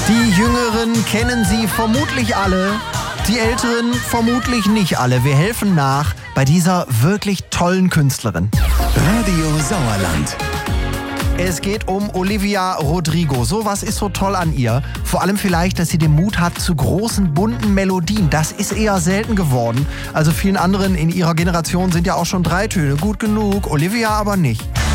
Die Jüngeren kennen sie vermutlich alle, die Älteren vermutlich nicht alle. Wir helfen nach bei dieser wirklich tollen Künstlerin. Radio Sauerland. Es geht um Olivia Rodrigo. So was ist so toll an ihr. Vor allem vielleicht, dass sie den Mut hat zu großen, bunten Melodien. Das ist eher selten geworden. Also vielen anderen in ihrer Generation sind ja auch schon 3 Töne gut genug. Olivia aber nicht.